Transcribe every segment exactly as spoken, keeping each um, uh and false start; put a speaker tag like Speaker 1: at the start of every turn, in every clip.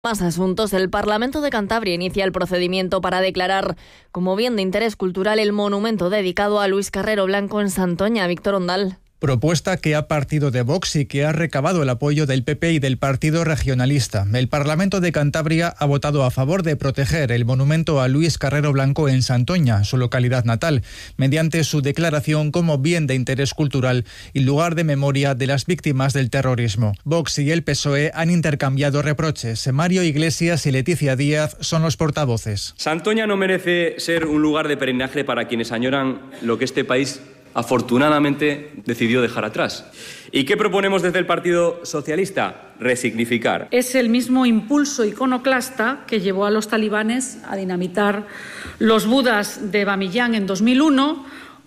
Speaker 1: Más asuntos. El Parlamento de Cantabria inicia el procedimiento para declarar como bien de interés cultural el monumento dedicado a Luis Carrero Blanco en Santoña. Víctor Ondal.
Speaker 2: Propuesta que ha partido de Vox y que ha recabado el apoyo del P P y del Partido Regionalista. El Parlamento de Cantabria ha votado a favor de proteger el monumento a Luis Carrero Blanco en Santoña, su localidad natal, mediante su declaración como bien de interés cultural y lugar de memoria de las víctimas del terrorismo. Vox y el P S O E han intercambiado reproches. Mario Iglesias y Leticia Díaz son los portavoces.
Speaker 3: Santoña no merece ser un lugar de peregrinaje para quienes añoran lo que este país afortunadamente decidió dejar atrás. ¿Y qué proponemos desde el Partido Socialista? Resignificar.
Speaker 4: Es el mismo impulso iconoclasta que llevó a los talibanes a dinamitar los budas de Bamiyan en dos mil uno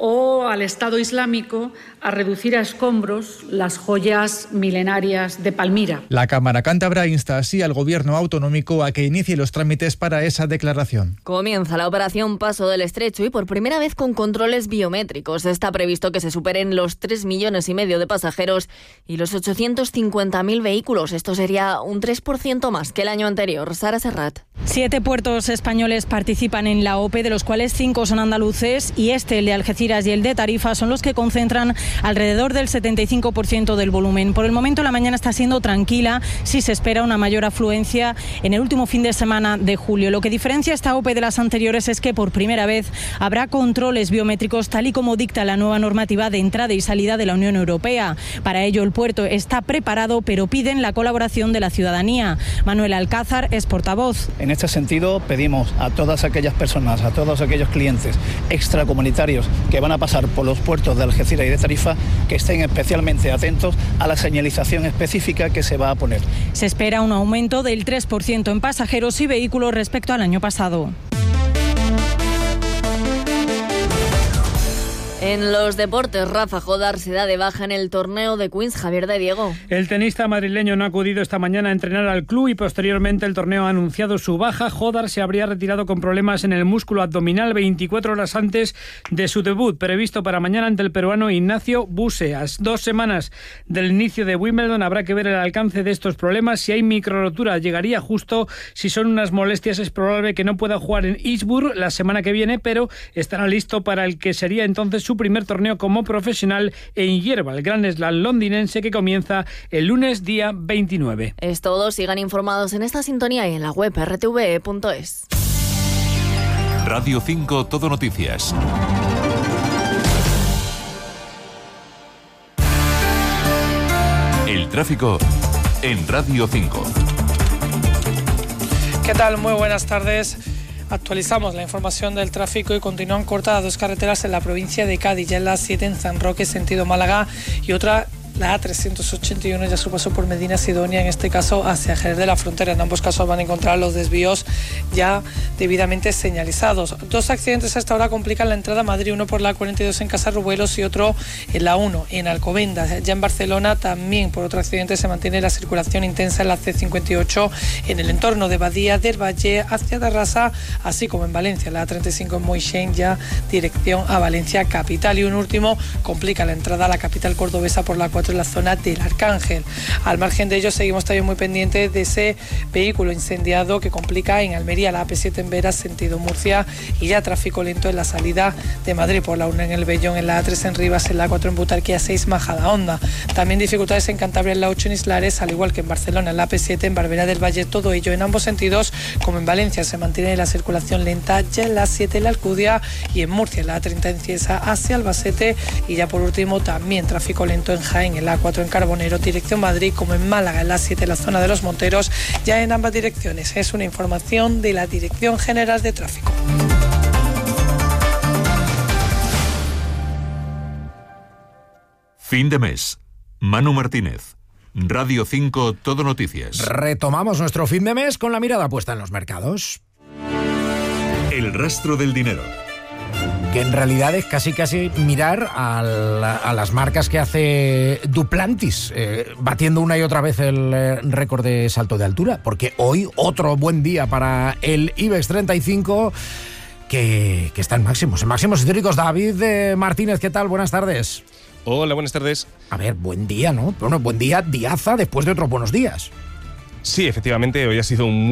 Speaker 4: o al Estado Islámico a reducir a escombros las joyas milenarias de Palmira.
Speaker 2: La Cámara Cántabra insta así al Gobierno autonómico a que inicie los trámites para esa declaración.
Speaker 1: Comienza la operación Paso del Estrecho y por primera vez con controles biométricos. Está previsto que se superen los tres millones y medio de pasajeros y los ochocientos cincuenta mil vehículos. Esto sería un tres por ciento más que el año anterior. Sara Serrat.
Speaker 5: Siete puertos españoles participan en la O P E, de los cuales cinco son andaluces, y este, el de Algeciras y el de Tarifa, son los que concentran alrededor del setenta y cinco por ciento del volumen. Por el momento la mañana está siendo tranquila, sí se espera una mayor afluencia en el último fin de semana de julio. Lo que diferencia esta O P E de las anteriores es que por primera vez habrá controles biométricos tal y como dicta la nueva normativa de entrada y salida de la Unión Europea. Para ello el puerto está preparado, pero piden la colaboración de la ciudadanía. Manuel Alcázar es portavoz.
Speaker 6: En este sentido pedimos a todas aquellas personas, a todos aquellos clientes extracomunitarios que van a pasar por los puertos de Algeciras y de Tarifa, que estén especialmente atentos a la señalización específica que se va a poner.
Speaker 5: Se espera un aumento del tres por ciento en pasajeros y vehículos respecto al año pasado.
Speaker 1: En los deportes, Rafa Jodar se da de baja en el torneo de Queens. Javier de Diego.
Speaker 7: El tenista madrileño no ha acudido esta mañana a entrenar al club y posteriormente el torneo ha anunciado su baja. Jodar se habría retirado con problemas en el músculo abdominal veinticuatro horas antes de su debut, previsto para mañana ante el peruano Ignacio Buse. A dos semanas del inicio de Wimbledon habrá que ver el alcance de estos problemas. Si hay microrotura, llegaría justo. Si son unas molestias, es probable que no pueda jugar en Eastbourne la semana que viene, pero estará listo para el que sería entonces su primer torneo como profesional en hierba, el Grand Slam londinense, que comienza el lunes día veintinueve.
Speaker 1: Es todo. Sigan informados en esta sintonía y en la web erre te ve punto es.
Speaker 8: Radio cinco Todo Noticias. El tráfico en Radio cinco.
Speaker 9: ¿Qué tal? Muy buenas tardes. Actualizamos la información del tráfico y continúan cortadas dos carreteras en la provincia de Cádiz, ya en la siete en San Roque, sentido Málaga, y otra, la A trescientos ochenta y uno, ya su paso por Medina Sidonia, en este caso hacia Jerez de la Frontera. En ambos casos van a encontrar los desvíos ya debidamente señalizados. Dos accidentes a esta hora complican la entrada a Madrid, uno por la cuarenta y dos en Casarrubelos y otro en la uno en Alcobendas. Ya en Barcelona también por otro accidente se mantiene la circulación intensa en la ce cincuenta y ocho en el entorno de Badía del Valle hacia Tarrasa, así como en Valencia, la A treinta y cinco en Moixent, ya dirección a Valencia capital. Y un último complica la entrada a la capital cordobesa por la cuatro en la zona del Arcángel. Al margen de ello, seguimos también muy pendientes de ese vehículo incendiado que complica en Almería la A P siete en Veras, sentido Murcia, y ya tráfico lento en la salida de Madrid por la uno en El Bellón, en la A tres en Rivas, en la cuatro en Butarque, A seis Majadahonda. También dificultades en Cantabria en la ocho en Islares, al igual que en Barcelona en la A P siete en Barberá del Valle. Todo ello en ambos sentidos, como en Valencia se mantiene la circulación lenta ya en la siete en la Alcudia y en Murcia en la A treinta en Cieza hacia Albacete, y ya por último también tráfico lento en Jaén en la A cuatro en Carbonero, dirección Madrid, como en Málaga en la siete en la zona de los Monteros, ya en ambas direcciones. Es una información de la Dirección General de Tráfico.
Speaker 8: Fin de mes. Manu Martínez. Radio cinco Todo Noticias.
Speaker 10: Retomamos nuestro fin de mes con la mirada puesta en los mercados.
Speaker 8: El rastro del dinero.
Speaker 10: Que en realidad es casi casi mirar a, la, a las marcas que hace Duplantis, eh, batiendo una y otra vez el eh, récord de salto de altura, porque hoy otro buen día para el IBEX treinta y cinco, que, que está en máximos, en máximos históricos. David eh, Martínez, ¿qué tal? Buenas tardes.
Speaker 11: Hola, buenas tardes.
Speaker 10: A ver, buen día, ¿no? Bueno, buen día, diaza, después de otros buenos días.
Speaker 11: Sí, efectivamente, hoy ha sido un muy